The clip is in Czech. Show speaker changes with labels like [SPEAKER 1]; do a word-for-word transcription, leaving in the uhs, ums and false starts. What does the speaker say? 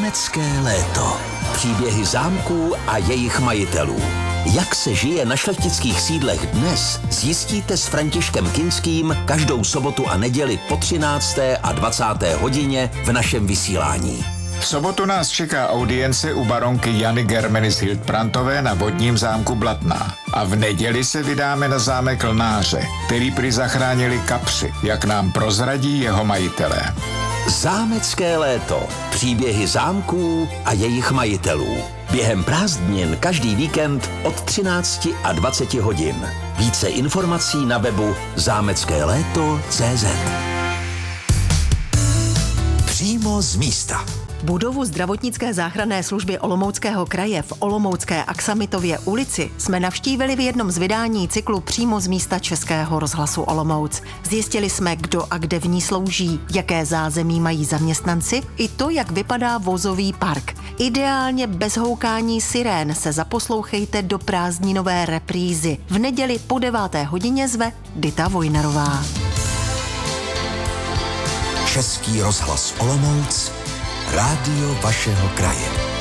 [SPEAKER 1] Zámecké léto. Příběhy zámků a jejich majitelů. Jak se žije na šlechtických sídlech dnes, zjistíte s Františkem Kinským každou sobotu a neděli po třinácté a dvacáté hodině v našem vysílání.
[SPEAKER 2] V sobotu nás čeká audience u baronky Jany Germenis Hildbrandtové na vodním zámku Blatná. A v neděli se vydáme na zámek Lnáře, který prý zachránili kapři, jak nám prozradí jeho majitelé.
[SPEAKER 1] Zámecké léto. Příběhy zámků a jejich majitelů. Během prázdnin každý víkend od třinácti a dvaceti hodin. Více informací na webu zámecké léto tečka cé zet. Přímo z místa.
[SPEAKER 3] Budovu zdravotnické záchranné služby Olomouckého kraje v Olomoucké Aksamitově ulici jsme navštívili v jednom z vydání cyklu Přímo z místa Českého rozhlasu Olomouc. Zjistili jsme, kdo a kde v ní slouží, jaké zázemí mají zaměstnanci, i to, jak vypadá vozový park. Ideálně bez houkání sirén se zaposlouchejte do prázdninové reprízy. V neděli po deváté hodině zve Dita Vojnarová.
[SPEAKER 1] Český rozhlas Olomouc, rádio vašeho kraje.